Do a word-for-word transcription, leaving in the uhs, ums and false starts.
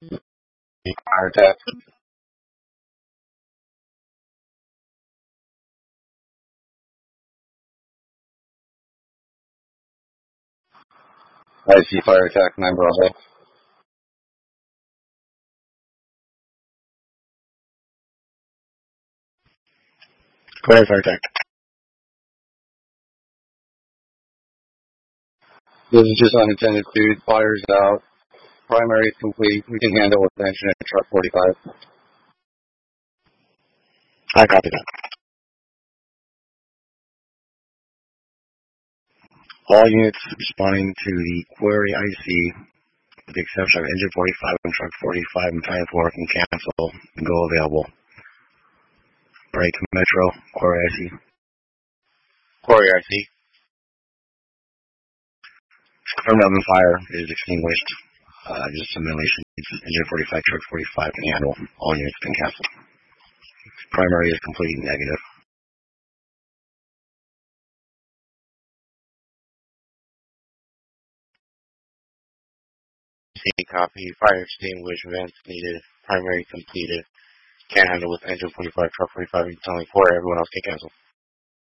Fire attack. I see fire attack, nine Bravo. Go ahead, fire attack. This is just unintended food. Fire's out. Primary is complete. We can handle with engine at truck forty-five. I copy that. All units responding to the query I C, with the exception of engine forty-five and truck forty-five and Titan four, can cancel and go available. Break Metro, query I C. Quarry I C. Confirmed oven fire is extinguished. Uh, just some ventilation. Engine forty-five, truck forty-five can handle. All units can cancel. Primary is complete negative. C copy. Fire extinguished. Vents needed. Primary completed. Can't handle with engine forty-five, truck forty-five, and telling four. Everyone else can cancel.